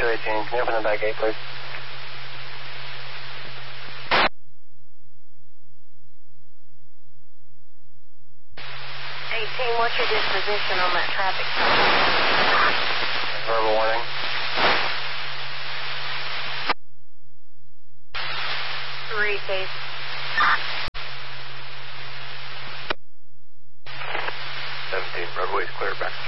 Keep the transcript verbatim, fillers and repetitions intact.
eighteen, can you open the back gate, please? eighteen, what's your disposition on that traffic stop? Verbal warning. Three, case. seventeen, roadway's clear, back